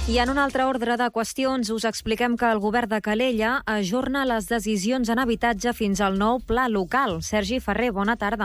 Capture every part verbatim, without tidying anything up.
I en un altre ordre de qüestions us expliquem que el govern de Calella ajorna les decisions en habitatge fins al nou pla local. Sergi Ferrer, bona tarda.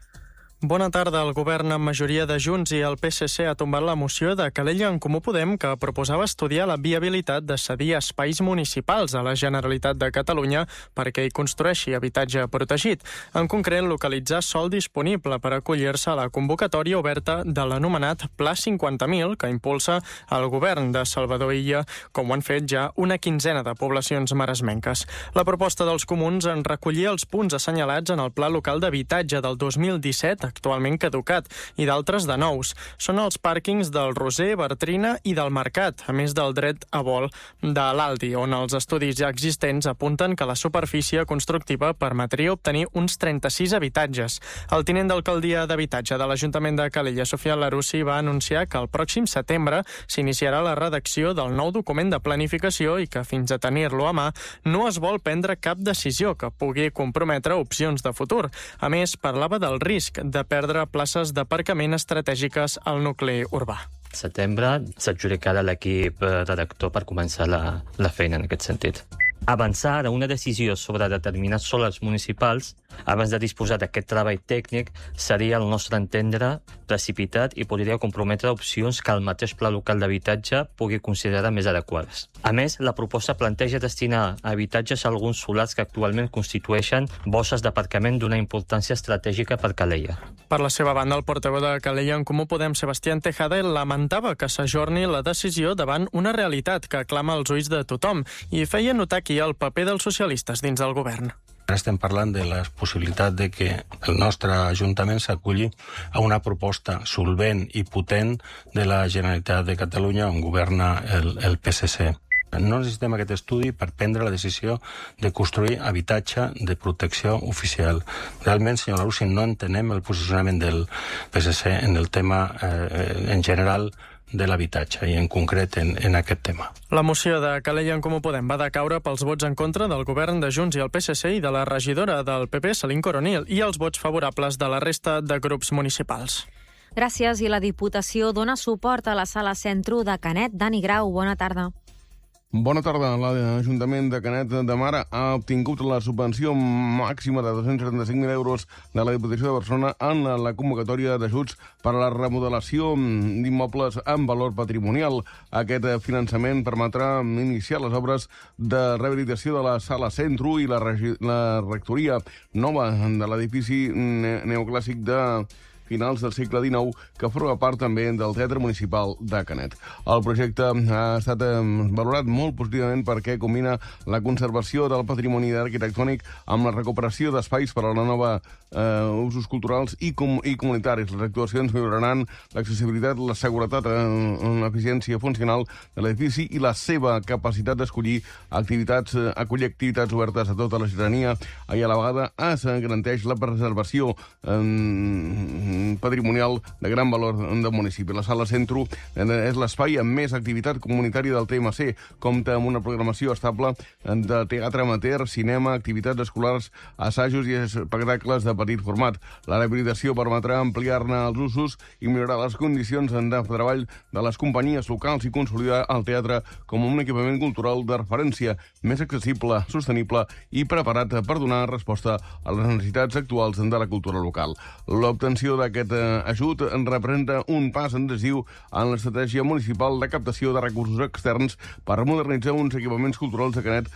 Bona tarda. El govern amb majoria de Junts i el P S C ha tombat la moció de Calella en Comú Podem que proposava estudiar la viabilitat de cedir espais municipals a la Generalitat de Catalunya perquè hi construeixi habitatge protegit. En concret, localitzar sòl disponible per acollir-se a la convocatòria oberta de l'anomenat Pla cinquanta mil que impulsa el govern de Salvador Illa, com ho han fet ja una quinzena de poblacions maresmenques. La proposta dels comuns en recollia els punts assenyalats en el Pla local d'habitatge del dos mil disset, actualment caducat, i d'altres de nous. Són els pàrquings del Roser, Bartrina i del Mercat, a més del dret a vol de l'Aldi, on els estudis ja existents apunten que la superfície constructiva permetria obtenir uns trenta-sis habitatges. El tinent d'alcaldia d'habitatge de l'Ajuntament de Calella, Sofia Larussi, va anunciar que el pròxim setembre s'iniciarà la redacció del nou document de planificació i que fins a tenir-lo a mà no es vol prendre cap decisió que pugui comprometre opcions de futur. A més, parlava del risc de perdre places d'aparcament estratègiques al nucli urbà. Setembre s'adjudicarà l'equip redactor per començar la, la feina en aquest sentit. Avançar a una decisió sobre determinats sòls municipals abans de disposar d'aquest treball tècnic seria, al nostre entendre, precipitat i podria comprometre opcions que el mateix pla local d'habitatge pugui considerar més adequades. A més, la proposta planteja destinar a habitatges a alguns solars que actualment constitueixen bosses d'aparcament d'una importància estratègica per Calella. Per la seva banda, el portaveu de Calella en Comú Podem, Sebastián Tejada, lamentava que s'ajorni la decisió davant una realitat que clama als ulls de tothom i feia notar aquí el paper dels socialistes dins del govern. Ara estem parlant de la possibilitat de que el nostre Ajuntament s'aculli a una proposta solvent i potent de la Generalitat de Catalunya on governa el, el P S C. No necessitem aquest estudi per prendre la decisió de construir habitatge de protecció oficial. Realment, senyor Larussi, no entenem el posicionament del P S C en el tema eh, en general de l'habitatge i en concret en, en aquest tema. La moció de Calella en Comú Podem va decaure pels vots en contra del govern de Junts i el P S C i de la regidora del P P, Celine Coronil, i els vots favorables de la resta de grups municipals. Gràcies. I la Diputació dona suport a la Sala Centro de Canet. Dani Grau, bona tarda. Bona tarda. L'Ajuntament de Canet de Mar ha obtingut la subvenció màxima de dos-cents setanta-cinc mil euros de la Diputació de Barcelona en la convocatòria d'ajuts per a la remodelació d'immobles amb valor patrimonial. Aquest finançament permetrà iniciar les obres de rehabilitació de la Sala Centro i la, la rectoria nova de l'edifici neoclàssic de finals del segle dinou, que forma part també del Teatre Municipal de Canet. El projecte ha estat valorat molt positivament perquè combina la conservació del patrimoni arquitectònic amb la recuperació d'espais per a la nova eh, usos culturals i, com, i comunitaris. Les actuacions milloraran l'accessibilitat, la seguretat, eh, l'eficiència funcional de l'edifici i la seva capacitat d'escollir activitats, eh, acollir activitats obertes a tota la ciutadania, i a la vegada es garanteix la preservació eh, patrimonial de gran valor del municipi. La Sala Centro és l'espai amb més activitat comunitària del T M C. Compta amb una programació estable de teatre amateur, cinema, activitats escolars, assajos i espectacles de petit format. La rehabilitació permetrà ampliar-ne els usos i millorar les condicions de treball de les companyies locals i consolidar el teatre com un equipament cultural de referència, més accessible, sostenible i preparat per donar resposta a les necessitats actuals de la cultura local. L'obtenció d'aquest ajut representa un pas decisiu en l'estratègia municipal de captació de recursos externs per modernitzar uns equipaments culturals de Canet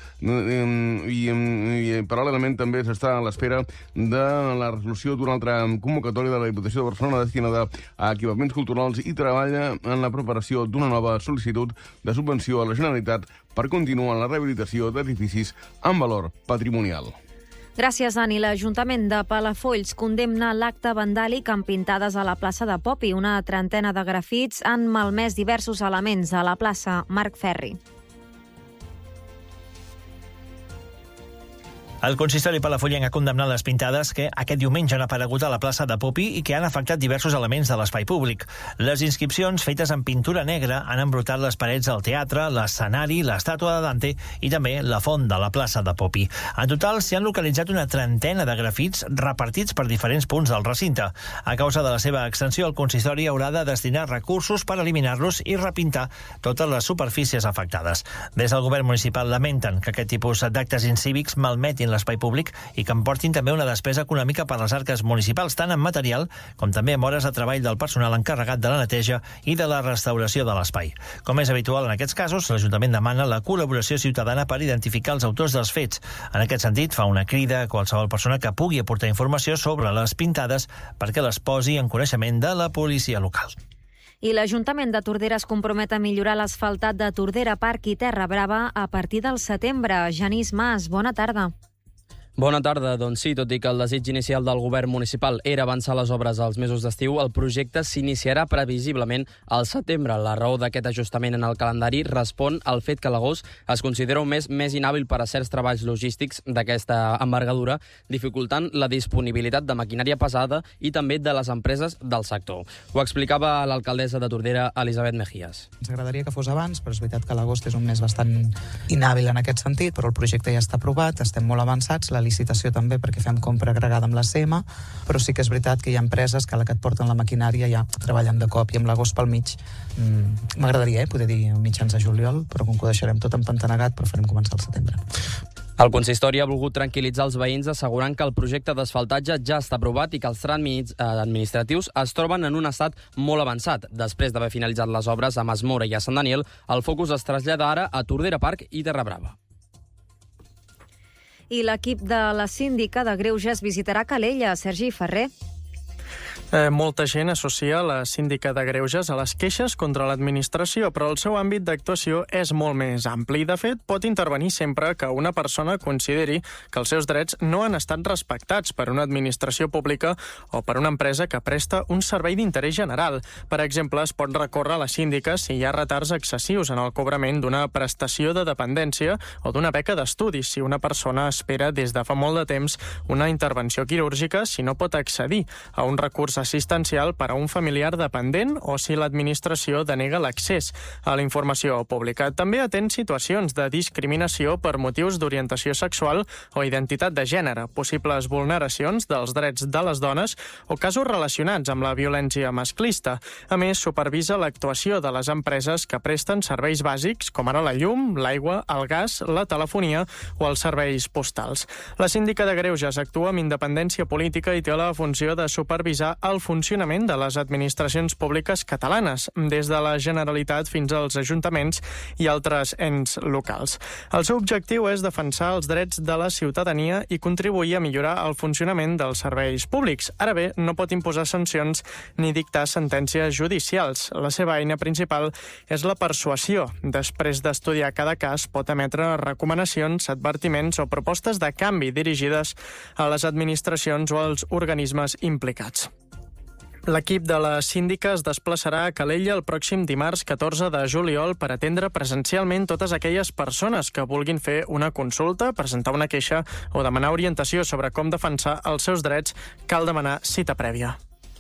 i, i paral·lelament també s'està a l'espera de la resolució d'una altra convocatòria de la Diputació de Barcelona destinada a equipaments culturals i treballa en la preparació d'una nova sol·licitud de subvenció a la Generalitat per continuar la rehabilitació d'edificis amb valor patrimonial. Gràcies, Dani. L'Ajuntament de Palafolls condemna l'acte vandàlic amb pintades a la plaça de Popi. Una trentena de grafits han malmès diversos elements a la plaça. Marc Ferri. El consistori palafollenc ha condemnat les pintades que aquest diumenge han aparegut a la plaça de Popi i que han afectat diversos elements de l'espai públic. Les inscripcions fetes en pintura negra han embrutat les parets del teatre, l'escenari, l'estàtua de Dante i també la font de la plaça de Popi. En total s'hi han localitzat una trentena de grafits repartits per diferents punts del recinte. A causa de la seva extensió, el consistori haurà de destinar recursos per eliminar-los i repintar totes les superfícies afectades. Des del govern municipal lamenten que aquest tipus d'actes incívics malmetin l'espai públic i que emportin també una despesa econòmica per les arques municipals, tant en material com també en hores de treball del personal encarregat de la neteja i de la restauració de l'espai. Com és habitual en aquests casos, l'Ajuntament demana la col·laboració ciutadana per identificar els autors dels fets. En aquest sentit, fa una crida a qualsevol persona que pugui aportar informació sobre les pintades perquè les posi en coneixement de la policia local. I l'Ajuntament de Tordera es compromet a millorar l'asfaltat de Tordera Parc i Terra Brava a partir del setembre. Genís Mas, bona tarda. Bona tarda. Doncs sí, tot i que el desig inicial del govern municipal era avançar les obres als mesos d'estiu, el projecte s'iniciarà previsiblement al setembre. La raó d'aquest ajustament en el calendari respon al fet que l'agost es considera un mes més inhàbil per a certs treballs logístics d'aquesta envergadura, dificultant la disponibilitat de maquinària pesada i també de les empreses del sector. Ho explicava l'alcaldessa de Tordera, Elisabet Mejías. Ens agradaria que fos abans, però és veritat que l'agost és un mes bastant inhàbil en aquest sentit, però el projecte ja està aprovat, estem molt avançats, la licitació també perquè fem compra agregada amb la C M, però sí que és veritat que hi ha empreses que a la que et porten la maquinària ja treballen de cop i amb l'agost pel mig. Mm, m'agradaria eh, poder dir mitjans de juliol, però com que ho deixarem tot empantanegat, preferim començar al setembre. El consistori ha volgut tranquil·litzar els veïns assegurant que el projecte d'asfaltatge ja està aprovat i que els tràmits administratius es troben en un estat molt avançat. Després d'haver finalitzat les obres a Masmora i a Sant Daniel, el focus es trasllada ara a Tordera Parc i Terra Brava. I l'equip de la síndica de Greuges visitarà Calella. Sergi Ferrer. Eh, molta gent associa la síndica de Greuges a les queixes contra l'administració, però el seu àmbit d'actuació és molt més ampli. De fet, pot intervenir sempre que una persona consideri que els seus drets no han estat respectats per una administració pública o per una empresa que presta un servei d'interès general. Per exemple, es pot recórrer a la síndica si hi ha retards excessius en el cobrament d'una prestació de dependència o d'una beca d'estudis, si una persona espera des de fa molt de temps una intervenció quirúrgica, si no pot accedir a un recurs assistencial per a un familiar dependent o si l'administració denega l'accés a la informació pública. També atén situacions de discriminació per motius d'orientació sexual o identitat de gènere, possibles vulneracions dels drets de les dones o casos relacionats amb la violència masclista. A més, supervisa l'actuació de les empreses que presten serveis bàsics, com ara la llum, l'aigua, el gas, la telefonia o els serveis postals. La síndica de Greuges actua amb independència política i té la funció de supervisar el funcionament de les administracions públiques catalanes, des de la Generalitat fins als ajuntaments i altres ens locals. El seu objectiu és defensar els drets de la ciutadania i contribuir a millorar el funcionament dels serveis públics. Ara bé, no pot imposar sancions ni dictar sentències judicials. La seva eina principal és la persuasió. Després d'estudiar cada cas, pot emetre recomanacions, advertiments o propostes de canvi dirigides a les administracions o als organismes implicats. L'equip de la síndica es desplaçarà a Calella el pròxim dimarts catorze de juliol per atendre presencialment totes aquelles persones que vulguin fer una consulta, presentar una queixa o demanar orientació sobre com defensar els seus drets. Cal demanar cita prèvia.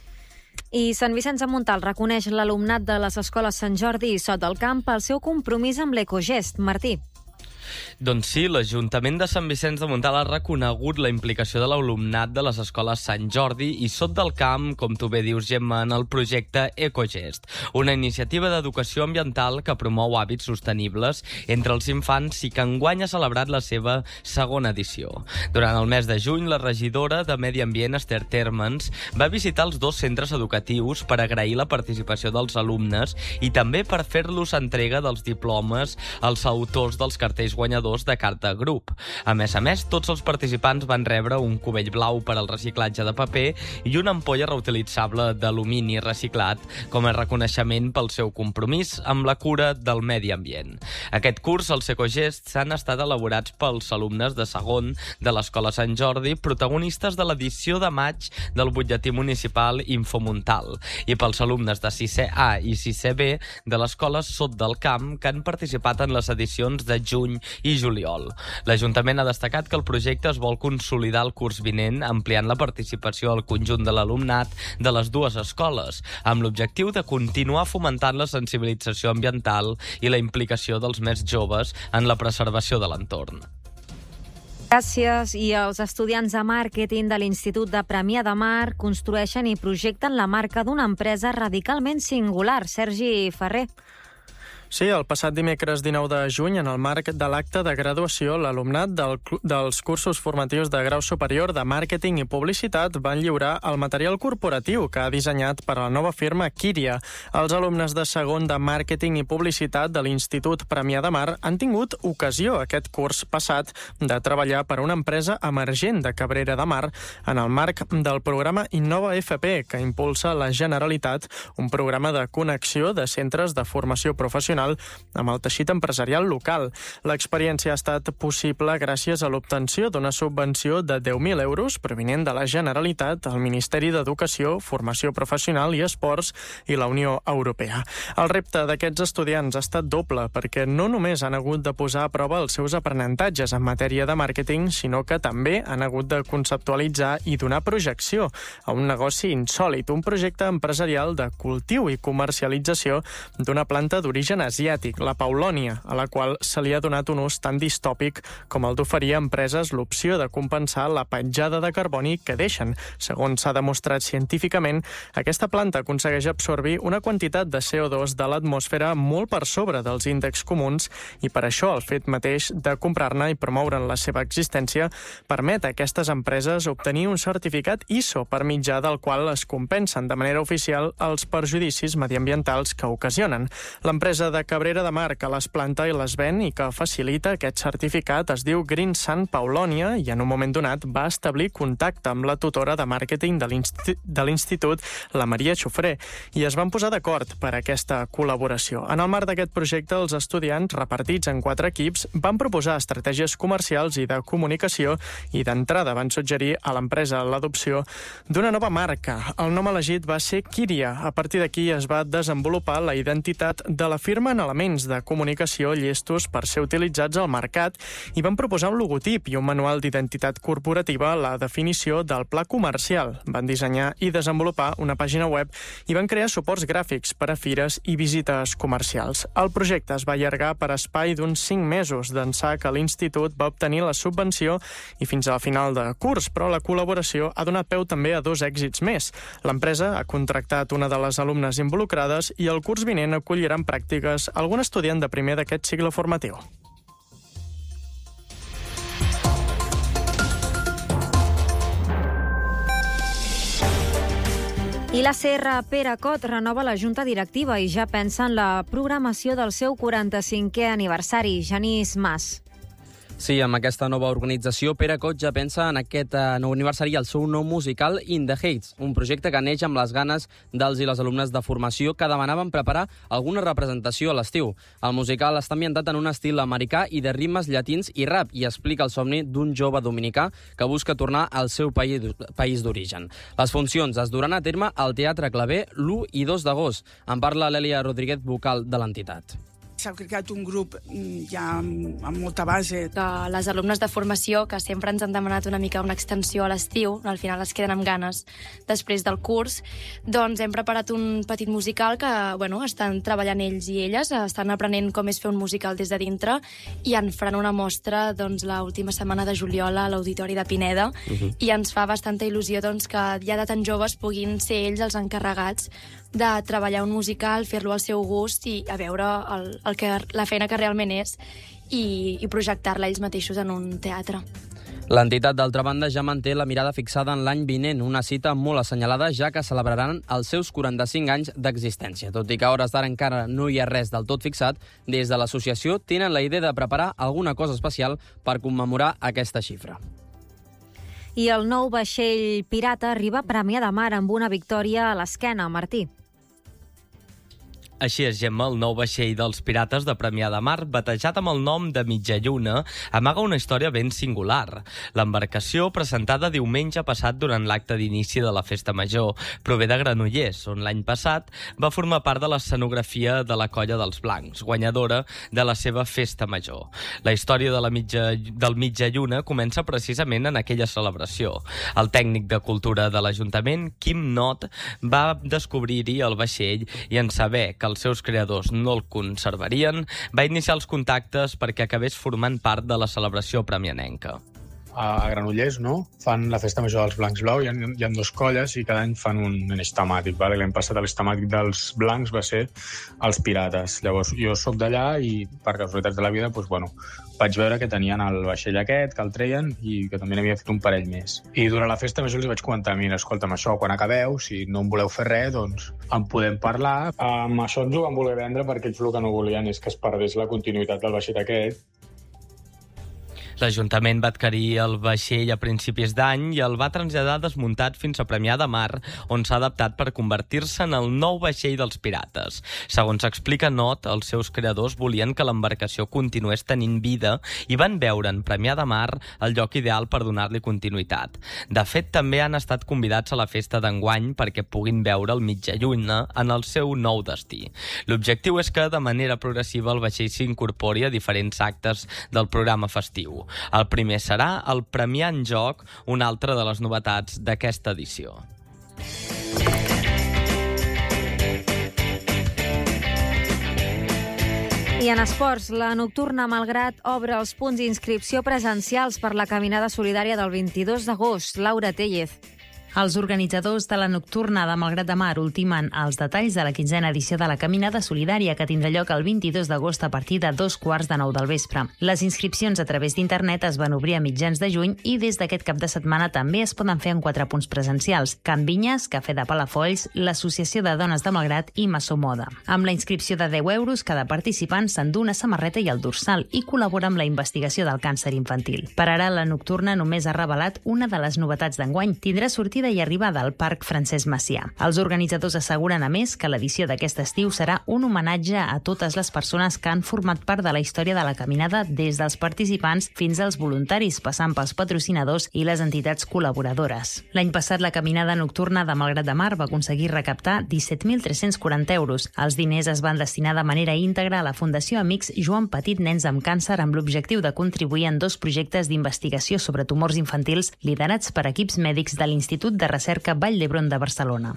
I Sant Vicenç de Montalt reconeix l'alumnat de les escoles Sant Jordi i Sot del Camp pel seu compromís amb l'ecogest. Martí. Doncs sí, l'Ajuntament de Sant Vicenç de Montalt ha reconegut la implicació de l'alumnat de les escoles Sant Jordi i Sot del Camp, com tu bé dius, Gemma, en el projecte Ecogest, una iniciativa d'educació ambiental que promou hàbits sostenibles entre els infants i que enguany ha celebrat la seva segona edició. Durant el mes de juny, la regidora de Medi Ambient, Esther Térmens, va visitar els dos centres educatius per agrair la participació dels alumnes i també per fer-los entrega dels diplomes als autors dels cartells guanyadors de Carta Group. A més a més, tots els participants van rebre un cubell blau per al reciclatge de paper i una ampolla reutilitzable d'alumini reciclat com a reconeixement pel seu compromís amb la cura del medi ambient. Aquest curs, els ecogests han estat elaborats pels alumnes de segon de l'Escola Sant Jordi, protagonistes de l'edició de maig del butlletí municipal Infomuntal, i pels alumnes de sisè A i sisè B de l'Escola Sot del Camp, que han participat en les edicions de juny i juliol. L'Ajuntament ha destacat que el projecte es vol consolidar el curs vinent, ampliant la participació al conjunt de l'alumnat de les dues escoles, amb l'objectiu de continuar fomentant la sensibilització ambiental i la implicació dels més joves en la preservació de l'entorn. Gràcies. I els estudiants de màrqueting de l'Institut de Premià de Mar construeixen i projecten la marca d'una empresa radicalment singular. Sergi Ferrer. Sí, el passat dimecres dinou de juny, en el marc de l'acte de graduació, l'alumnat del, dels cursos formatius de grau superior de màrqueting i publicitat van lliurar el material corporatiu que ha dissenyat per a la nova firma Kíria. Els alumnes de segon de màrqueting i publicitat de l'Institut Premià de Mar han tingut ocasió aquest curs passat de treballar per a una empresa emergent de Cabrera de Mar en el marc del programa Innova F P, que impulsa la Generalitat, un programa de connexió de centres de formació professional amb el teixit empresarial local. L'experiència ha estat possible gràcies a l'obtenció d'una subvenció de deu mil euros provinent de la Generalitat, el Ministeri d'Educació, Formació Professional i Esports i la Unió Europea. El repte d'aquests estudiants ha estat doble, perquè no només han hagut de posar a prova els seus aprenentatges en matèria de màrqueting, sinó que també han hagut de conceptualitzar i donar projecció a un negoci insòlit, un projecte empresarial de cultiu i comercialització d'una planta d'origen asiàtic, la paulònia, a la qual se li ha donat un ús tan distòpic com el d'oferir a empreses l'opció de compensar la petjada de carboni que deixen. Segons s'ha demostrat científicament, aquesta planta aconsegueix absorbir una quantitat de C O dos de l'atmosfera molt per sobre dels índexs comuns i per això el fet mateix de comprar-ne i promoure'n la seva existència permet a aquestes empreses obtenir un certificat I S O per mitjà del qual es compensen de manera oficial els perjudicis mediambientals que ocasionen. L'empresa de Cabrera de Mar que les planta i les ven i que facilita aquest certificat es diu Green Sun Paulònia i en un moment donat va establir contacte amb la tutora de màrqueting de l'institut, la Maria Xofré, i es van posar d'acord per a aquesta col·laboració. En el marc d'aquest projecte, els estudiants, repartits en quatre equips, van proposar estratègies comercials i de comunicació i d'entrada van suggerir a l'empresa l'adopció d'una nova marca. El nom elegit va ser Kíria. A partir d'aquí es va desenvolupar la identitat de la firma en elements de comunicació llestos per ser utilitzats al mercat i van proposar un logotip i un manual d'identitat corporativa, la definició del pla comercial. Van dissenyar i desenvolupar una pàgina web i van crear suports gràfics per a fires i visites comercials. El projecte es va allargar per espai d'uns cinc mesos, d'ençà que l'Institut va obtenir la subvenció i fins al final de curs, però la col·laboració ha donat peu també a dos èxits més. L'empresa ha contractat una de les alumnes involucrades i el curs vinent acollirà en pràctiques algun estudiant de primer d'aquest cicle formatiu. I la C R Pere Cot renova la junta directiva i ja pensa en la programació del seu quaranta-cinquè aniversari. Genís Mas. Sí, amb aquesta nova organització, Pere Cot ja pensa en aquest uh, nou aniversari i el seu nou musical In the Heights, un projecte que neix amb les ganes dels i les alumnes de formació que demanaven preparar alguna representació a l'estiu. El musical està ambientat en un estil americà i de ritmes llatins i rap i explica el somni d'un jove dominicà que busca tornar al seu país, país d'origen. Les funcions es duran a terme al Teatre Claver l'u i dos d'agost. En parla l'Èlia Rodríguez, vocal de l'entitat. S'ha creat un grup ja amb, amb molta base. Que les alumnes de formació, que sempre ens han demanat una mica una extensió a l'estiu, al final es queden amb ganes després del curs, doncs hem preparat un petit musical que, bueno, estan treballant ells i elles, estan aprenent com és fer un musical des de dintre i en faran una mostra doncs, l'última setmana de juliol a l'Auditori de Pineda uh-huh. i ens fa bastanta il·lusió doncs, que ja de tan joves puguin ser ells els encarregats de treballar un musical, fer-lo al seu gust i a veure el, el que, la feina que realment és i, i projectar-la ells mateixos en un teatre. L'entitat, d'altra banda, ja manté la mirada fixada en l'any vinent, una cita molt assenyalada, ja que celebraran els seus quaranta-cinc anys d'existència. Tot i que a hores d'ara encara no hi ha res del tot fixat, des de l'associació tenen la idea de preparar alguna cosa especial per commemorar aquesta xifra. I el nou vaixell pirata arriba a Premià de Mar amb una victòria a l'esquena, Martí. Així és, Gemma, el nou vaixell dels Pirates de Premià de Mar, batejat amb el nom de Mitja Lluna, amaga una història ben singular. L'embarcació, presentada diumenge passat durant l'acte d'inici de la Festa Major, prové de Granollers, on l'any passat va formar part de l'escenografia de la Colla dels Blancs, guanyadora de la seva Festa Major. La història de la mitja, del Mitja Lluna comença precisament en aquella celebració. El tècnic de cultura de l'Ajuntament, Quim Not, va descobrir-hi el vaixell i en saber que els seus creadors no el conservarien, va iniciar els contactes perquè acabés formant part de la celebració premianenca. A Granollers, no? Fan la Festa Major dels Blancs Blau, hi ha, hi ha dos colles i cada any fan un, un eix temàtic. Vale? L'any passat l'estemàtic dels blancs va ser els Pirates. Llavors, jo sóc d'allà i, per casualitats de la vida, doncs, bueno, vaig veure que tenien el vaixell aquest, que el treien i que també n'havia fet un parell més. I durant la Festa Major els vaig comentar, mira, escolta'm, això, quan acabeu, si no em voleu fer res, doncs en podem parlar. Amb això ens ho van voler vendre perquè ells el que no volien és que es perdés la continuïtat del vaixell aquest. L'Ajuntament va adquirir el vaixell a principis d'any i el va traslladar desmuntat fins a Premià de Mar, on s'ha adaptat per convertir-se en el nou vaixell dels Pirates. Segons explica Not, els seus creadors volien que l'embarcació continués tenint vida i van veure en Premià de Mar el lloc ideal per donar-li continuïtat. De fet, també han estat convidats a la festa d'enguany perquè puguin veure el Mitja Lluna en el seu nou destí. L'objectiu és que, de manera progressiva, el vaixell s'incorpori a diferents actes del programa festiu. El primer serà el Premià en Joc, una altra de les novetats d'aquesta edició. I en esports, la Nocturna Malgrat obre els punts d'inscripció presencials per la caminada solidària del vint-i-dos d'agost. Laura Tellez. Els organitzadors de la Nocturna de Malgrat de Mar ultimen els detalls de la quinzena edició de la Caminada Solidària que tindrà lloc el vint-i-dos d'agost a partir de dos quarts de nou del vespre. Les inscripcions a través d'internet es van obrir a mitjans de juny i des d'aquest cap de setmana també es poden fer en quatre punts presencials: Can Vinyes, Cafè de Palafolls, l'Associació de Dones de Malgrat i Massó Moda. Amb la inscripció de deu euros, cada participant s'endú una samarreta i el dorsal i col·labora amb la investigació del càncer infantil. Per ara, la Nocturna només ha revelat una de les novetats d'enguany. Tindrà sortida i arribada al Parc Francesc Macià. Els organitzadors asseguren, a més, que l'edició d'aquest estiu serà un homenatge a totes les persones que han format part de la història de la caminada, des dels participants fins als voluntaris, passant pels patrocinadors i les entitats col·laboradores. L'any passat, la Caminada Nocturna de Malgrat de Mar va aconseguir recaptar disset mil tres-cents quaranta euros. Els diners es van destinar de manera íntegra a la Fundació Amics Joan Petit Nens amb Càncer, amb l'objectiu de contribuir en dos projectes d'investigació sobre tumors infantils liderats per equips mèdics de l'Institut de Recerca Vall d'Hebron de Barcelona.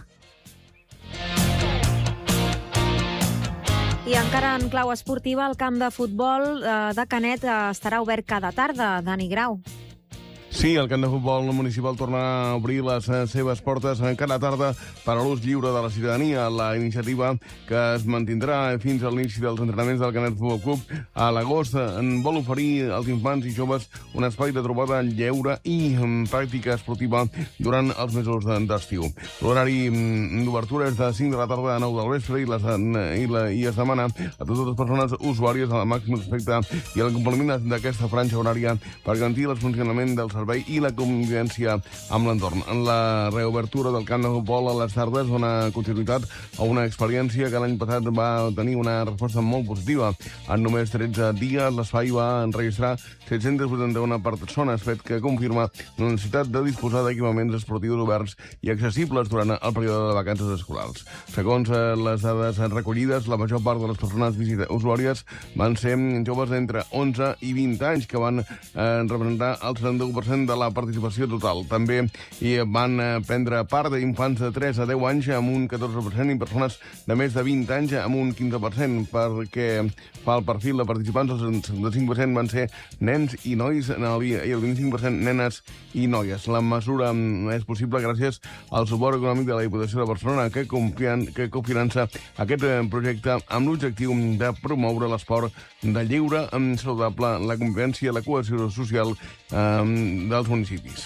I encara en clau esportiva, el camp de futbol de Canet estarà obert cada tarda. Dani Grau. Sí, el camp de futbol municipal tornarà a obrir les seves portes cada tarda per a l'ús lliure de la ciutadania. La iniciativa, que es mantindrà fins a l'inici dels entrenaments del Canet Futbol Club a l'agost, en vol oferir als infants i joves un espai de trobada, lleure i pràctica esportiva durant els mesos d'estiu. L'horari d'obertura és de cinc de la tarda a nou del vespre i, les, i, la, i es demana a totes les persones usuàries al màxim respecte i el compliment d'aquesta franja horària per garantir el funcionament del servei i la convivència amb l'entorn. En la reobertura del camp de futbol a les tardes dona continuïtat a una experiència que l'any passat va tenir una resposta molt positiva. En només tretze dies l'espai va enregistrar set-cents vuitanta-u persones, fet que confirma la necessitat de disposar d'equipaments esportius oberts i accessibles durant el període de vacances escolars. Segons les dades recollides, la major part de les persones visita usuàries van ser joves d'entre onze i vint anys, que van eh, representar el setanta-u per cent de la participació total. També hi van prendre part d'infants de tres a deu anys amb un catorze per cent i persones de més de vint anys amb un quinze per cent, perquè fa el perfil de participants, el setanta-cinc per cent van ser nens i nois i el vint-i-cinc per cent nenes i noies. La mesura és possible gràcies al suport econòmic de la Diputació de Barcelona, que, confien, que cofinança aquest projecte amb l'objectiu de promoure l'esport de lliure, saludable, la convivència i la cohesió social eh, dels municipis.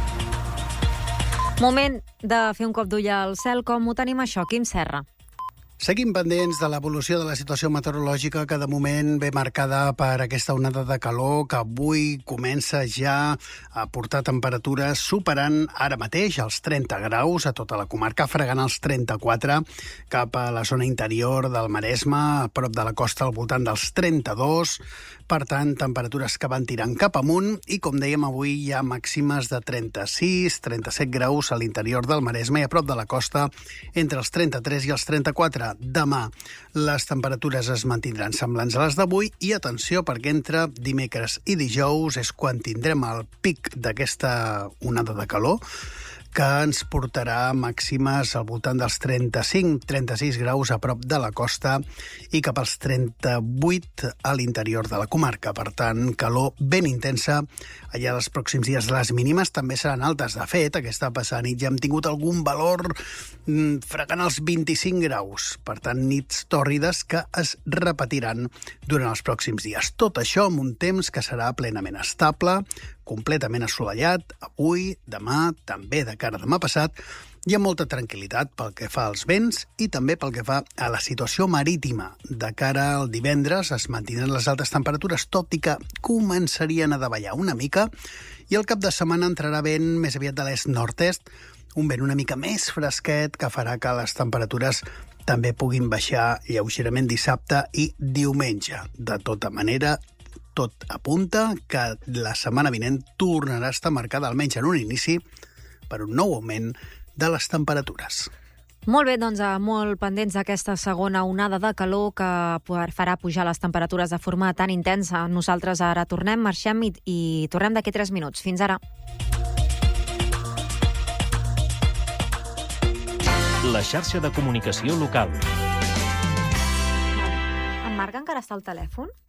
Moment de fer un cop d'ull al cel. Com ho tenim això, Quim Serra? Seguim pendents de l'evolució de la situació meteorològica que de moment ve marcada per aquesta onada de calor que avui comença ja a portar temperatures superant ara mateix els trenta graus a tota la comarca, fregant els trenta-quatre cap a la zona interior del Maresme, a prop de la costa al voltant dels trenta-dos. Per tant, temperatures que van tirant cap amunt i, com dèiem, avui hi ha màximes de trenta-sis, trenta-set graus a l'interior del Maresme i a prop de la costa entre els trenta-tres i els trenta-quatre. Demà les temperatures es mantindran semblants a les d'avui i atenció perquè entre dimecres i dijous és quan tindrem el pic d'aquesta onada de calor que ens portarà màximes al voltant dels trenta-cinc trenta-sis graus a prop de la costa i cap als trenta-vuit a l'interior de la comarca. Per tant, calor ben intensa allà els pròxims dies. Les mínimes també seran altes. De fet, aquesta passada nit ja hem tingut algun valor mm, fregant els vint-i-cinc graus. Per tant, nits tòrrides que es repetiran durant els pròxims dies. Tot això amb un temps que serà plenament estable, completament assolellat, avui, demà, també de cara a demà passat, hi ha molta tranquil·litat pel que fa als vents i també pel que fa a la situació marítima. De cara al divendres es mantindran les altes temperatures, tot i que començarien a davallar una mica, i el cap de setmana entrarà vent més aviat de l'est-nord-est, un vent una mica més fresquet que farà que les temperatures també puguin baixar lleugerament dissabte i diumenge. De tota manera, tot apunta que la setmana vinent tornarà a estar marcada, almenys en un inici, per un nou augment de les temperatures. Molt bé, doncs molt pendents d'aquesta segona onada de calor que farà pujar les temperatures de forma tan intensa. Nosaltres ara tornem, marxem i, i tornem d'aquí tres minuts. Fins ara. La xarxa de comunicació local. En Marc encara està al telèfon?